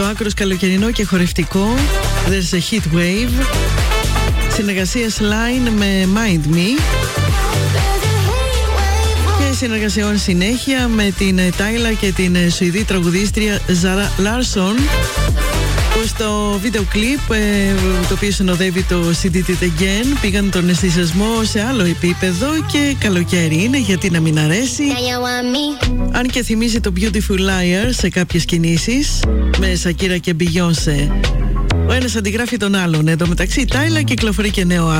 άκρος καλοκαιρινό και χορευτικό There's a Heat Wave. Συνεργασία Line με Mind Me. Και συνεργασιών συνέχεια με την Τάιλα και την Σουηδή τραγουδίστρια Ζάρα Λάρσον, που στο βίντεο κλιπ, το οποίο συνοδεύει το CD It Again, πήγαν τον αισθησιασμό σε άλλο επίπεδο. Και καλοκαίρι είναι, γιατί να μην αρέσει. Αν και θυμίζει το Beautiful Liar σε κάποιες κινήσεις, με Σακύρα και Μπιγιόνσε. Ο ένας αντιγράφει τον άλλον. Εν τω μεταξύ η Τάιλα κυκλοφορεί και νέο